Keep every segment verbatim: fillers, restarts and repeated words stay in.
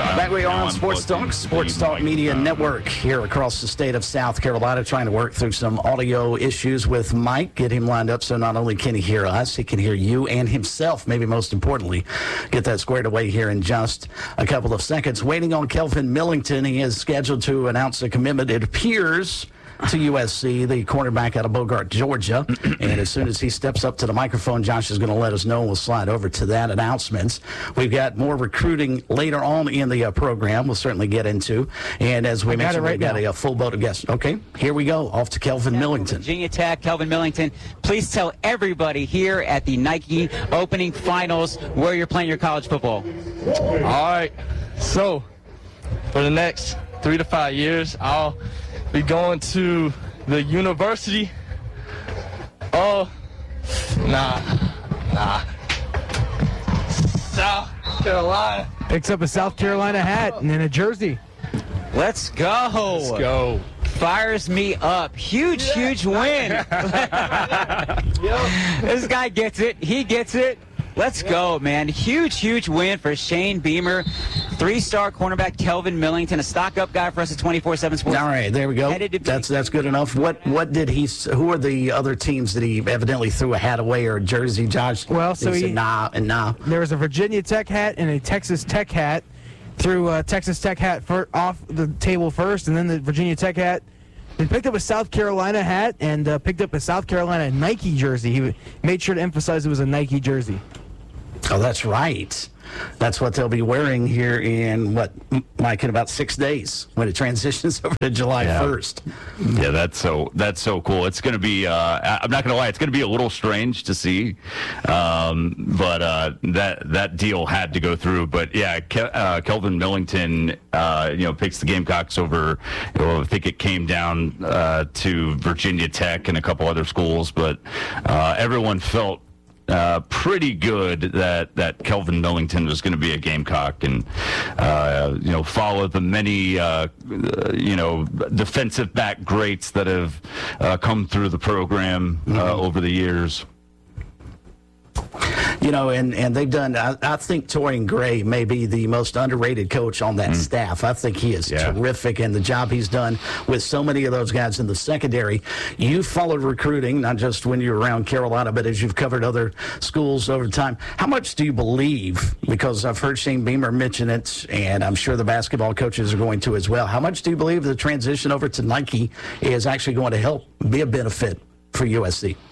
Back we are on Sports Talk, Sports Talk Media Network here across the state of South Carolina, trying to work through some audio issues with Mike, get him lined up so not only can he hear us, he can hear you and himself, maybe most importantly. Get that squared away here in just a couple of seconds. Waiting on Kelvin Millington. He is scheduled to announce a commitment, it appears, to U S C, the cornerback out of Bogart, Georgia. And as soon as he steps up to the microphone, Josh is going to let us know, and we'll slide over to that announcements. We've got more recruiting later on in the uh, program we'll certainly get into. And as we mentioned, right we've got a, a full boat of guests. Okay, here we go. Off to Kelvin Millington. Virginia Tech, Kelvin Millington. Please tell everybody here at the Nike opening finals where you're playing your college football. All right. So, for the next three to five years, I'll be going to the University of, nah, nah, South Carolina. Picks up a South Carolina hat and then a jersey. Let's go. Let's go. Fires me up. Huge, yeah. huge win. This guy gets it. He gets it. Let's go, man. Huge, huge win for Shane Beamer. Three-star cornerback Kelvin Millington, a stock-up guy for us at twenty-four seven Sports. All right, there we go. That's that's good enough. What what did he? Who are the other teams that he evidently threw a hat away or a jersey, Josh? Well, so he, he said nah and nah. There was a Virginia Tech hat and a Texas Tech hat. Threw a Texas Tech hat for, off the table first, and then the Virginia Tech hat. Then picked up a South Carolina hat and uh, picked up a South Carolina Nike jersey. He made sure to emphasize it was a Nike jersey. Oh, that's right. That's what they'll be wearing here in, what, Mike, in about six days when it transitions over to July yeah. first. Yeah, that's so that's so cool. It's going to be, uh, I'm not going to lie, it's going to be a little strange to see, um, but uh, that that deal had to go through. But, yeah, Ke- uh, Kelvin Millington, uh, you know, picks the Gamecocks over, you know, I think it came down uh, to Virginia Tech and a couple other schools, but uh, everyone felt Uh, pretty good that, that Kelvin Millington was going to be a Gamecock and, uh, you know, follow the many, uh, you know, defensive back greats that have uh, come through the program uh, mm-hmm. over the years. You know, and, and they've done, I, I think Torian Gray may be the most underrated coach on that mm. staff. I think he is yeah. terrific, and the job he's done with so many of those guys in the secondary. You followed recruiting, not just when you were around Carolina, but as you've covered other schools over time. How much do you believe, because I've heard Shane Beamer mention it, and I'm sure the basketball coaches are going to as well, how much do you believe the transition over to Nike is actually going to help be a benefit for U S C?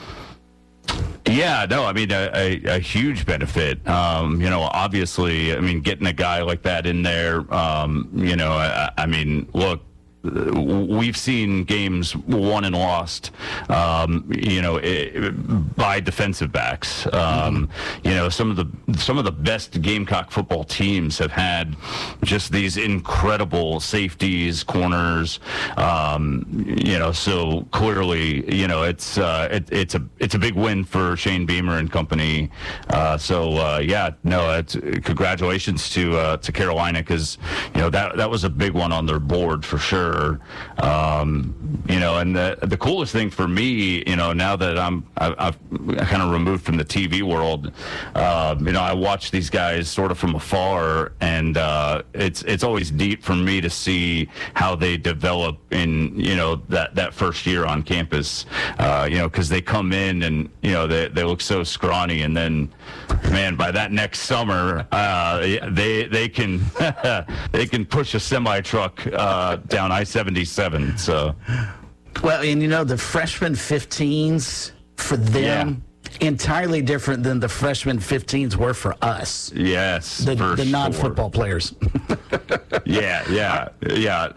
Yeah, no, I mean, a, a, a huge benefit. Um, you know, obviously, I mean, getting a guy like that in there, um, you know, I, I mean, look, we've seen games won and lost, um, you know, it, by defensive backs. Um, mm-hmm. You know, some of the some of the best Gamecock football teams have had just these incredible safeties, corners. Um, you know, so clearly, you know, it's uh, it, it's a it's a big win for Shane Beamer and company. Uh, so uh, yeah, no, it's, congratulations to uh, to Carolina, because you know that that was a big one on their board for sure. Um, you know, and the the coolest thing for me, you know, now that I'm I've, I've kind of removed from the T V world, uh, you know, I watch these guys sort of from afar, and uh, it's it's always neat for me to see how they develop in, you know, that, that first year on campus, uh, you know, because they come in and, you know, they they look so scrawny, and then, man, by that next summer, uh, they they can they can push a semi truck uh, down I seventy-seven. So, well, and you know, the freshman fifteens for them yeah. entirely different than the freshman fifteens were for us. Yes, the, for the sure. non-football players. yeah, yeah, yeah.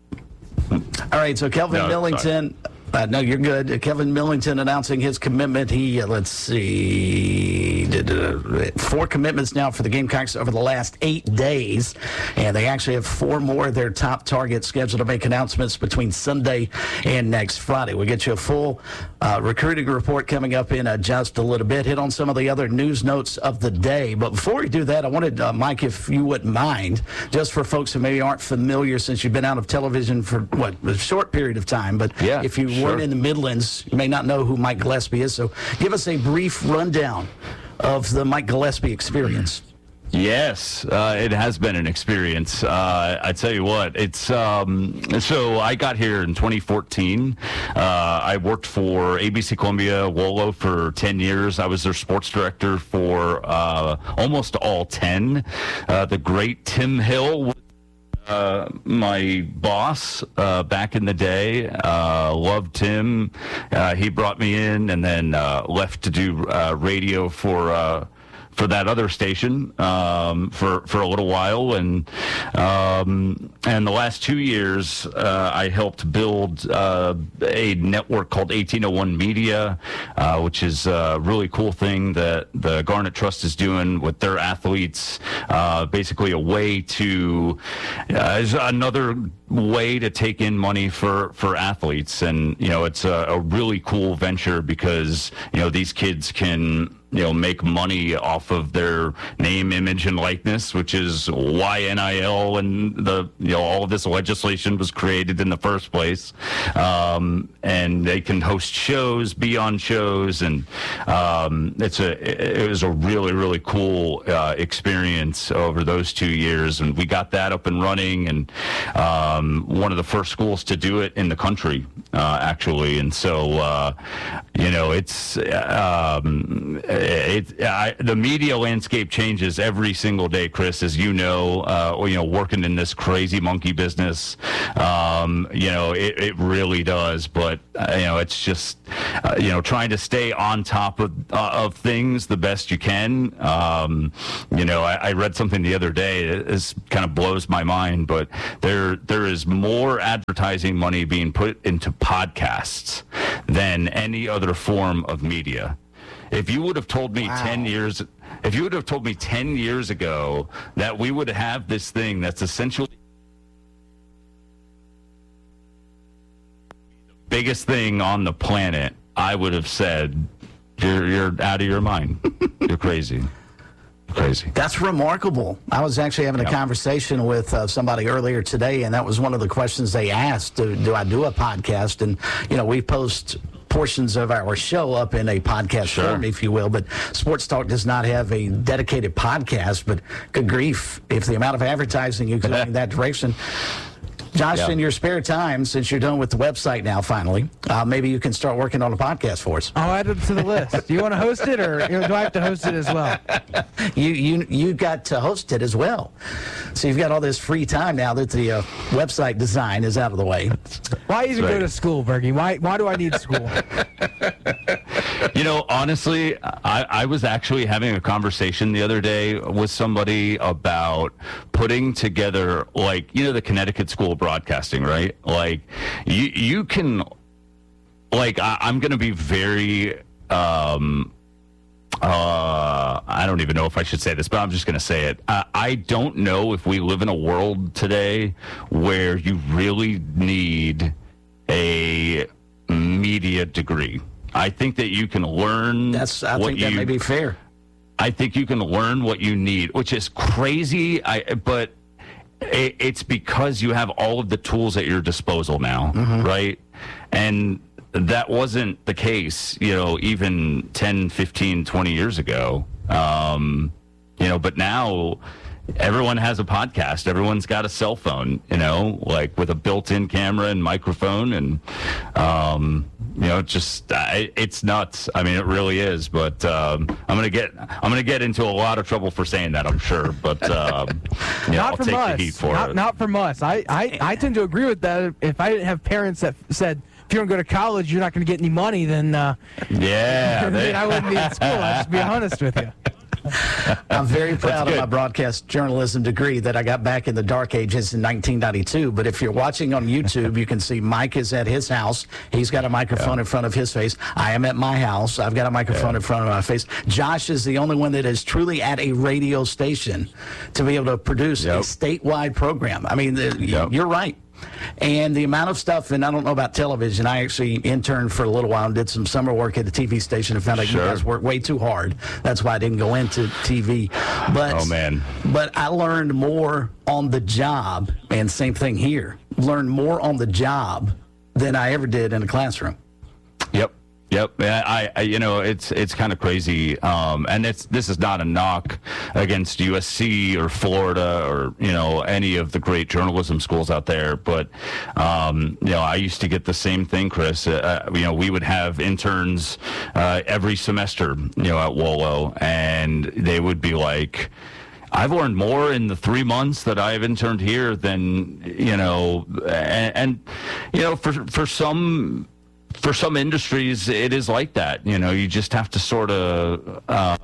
All right, so Kelvin no, Millington. Uh, no, you're good. Uh, Kelvin Millington announcing his commitment. He, uh, let's see, did uh, four commitments now for the Gamecocks over the last eight days. And they actually have four more of their top targets scheduled to make announcements between Sunday and next Friday. We'll get you a full uh, recruiting report coming up in uh, just a little bit. Hit on some of the other news notes of the day. But before we do that, I wanted, uh, Mike, if you wouldn't mind, just for folks who maybe aren't familiar since you've been out of television for, what, a short period of time. But yeah, if you sure. weren't in the Midlands, you may not know who Mike Gillespie is. So give us a brief rundown of the Mike Gillespie experience. Yes, uh, it has been an experience. Uh, I tell you what, it's um, so I got here in twenty fourteen. Uh, I worked for A B C Columbia Wolo for ten years. I was their sports director for uh, almost all ten. Uh, the great Tim Hill was uh, my boss uh, back in the day. Uh, loved Tim. Uh, he brought me in and then uh, left to do uh, radio for. Uh, for that other station um, for for a little while, and um, and the last two years uh, I helped build uh, a network called eighteen oh one Media, uh, which is a really cool thing that the Garnet Trust is doing with their athletes. Uh, basically, a way to uh, is another way to take in money for for athletes, and you know it's a, a really cool venture because you know these kids can. You know, make money off of their name, image, and likeness, which is why N I L and the you know all of this legislation was created in the first place. Um, and they can host shows, be on shows, and um, it's a it was a really really cool uh, experience over those two years. And we got that up and running, and um, one of the first schools to do it in the country, uh, actually. And so, uh, you know, it's. Um, It, I, the media landscape changes every single day, Chris, as you know, uh, or, you know, working in this crazy monkey business, um, you know, it, it really does. But, uh, you know, it's just, uh, you know, trying to stay on top of, uh, of things the best you can. Um, you know, I, I read something the other day that is, kind of blows my mind, but there there is more advertising money being put into podcasts than any other form of media. If you would have told me wow. ten years, if you would have told me ten years ago that we would have this thing that's essentially the biggest thing on the planet, I would have said, "You're you're out of your mind. You're crazy." Crazy. That's remarkable. I was actually having a yep. conversation with uh, somebody earlier today, and that was one of the questions they asked. Do, do I do a podcast? And, you know, we post portions of our show up in a podcast sure. form, if you will, but Sports Talk does not have a dedicated podcast. But good grief, if the amount of advertising you go in that direction. Josh, yeah. in your spare time, since you're done with the website now, finally, uh, maybe you can start working on a podcast for us. I'll add it to the list. Do you want to host it, or do I have to host it as well? You you you got to host it as well. So you've got all this free time now that the uh, website design is out of the way. Why even right. go to school, Bergie? Why why do I need school? You know, honestly, I, I was actually having a conversation the other day with somebody about putting together, like, you know, the Connecticut School of Broadcasting, right? Like, you you can, like, I, I'm going to be very, um, uh, I don't even know if I should say this, but I'm just going to say it. I, I don't know if we live in a world today where you really need a media degree. I think that you can learn. That's. I what think that you, may be fair. I think you can learn what you need, which is crazy. I but it, it's because you have all of the tools at your disposal now, mm-hmm. right? And that wasn't the case, you know, even ten, fifteen, twenty years ago. Um, you know, but now everyone has a podcast. Everyone's got a cell phone, you know, like with a built-in camera and microphone, and um, you know, just I, it's nuts. I mean, it really is. But um, I'm gonna get I'm gonna get into a lot of trouble for saying that, I'm sure. But um, you know, not I'll from take us. the heat for not, it. Not from us. I, I I tend to agree with that. If I didn't have parents that said, if you don't go to college, you're not going to get any money, then uh, yeah, then I wouldn't be in school. I'll just be honest with you. I'm very proud of my broadcast journalism degree that I got back in the dark ages in nineteen ninety-two. But if you're watching on YouTube, you can see Mike is at his house. He's got a microphone yeah. in front of his face. I am at my house. I've got a microphone yeah. in front of my face. Josh is the only one that is truly at a radio station to be able to produce yep. a statewide program. I mean, the, yep. you're right. And the amount of stuff, and I don't know about television, I actually interned for a little while and did some summer work at a T V station and found out sure. you guys work way too hard. That's why I didn't go into T V. But, oh, man. But I learned more on the job, and same thing here, learned more on the job than I ever did in a classroom. Yep. Yep, I, I, you know, it's it's kind of crazy, um, and it's this is not a knock against U S C or Florida or you know any of the great journalism schools out there, but um, you know, I used to get the same thing, Chris. Uh, you know, we would have interns uh, every semester, you know, at Wolo, and they would be like, I've learned more in the three months that I've interned here than you know, and, and you know, for for some. For some industries, it is like that. You know, you just have to sort of uh,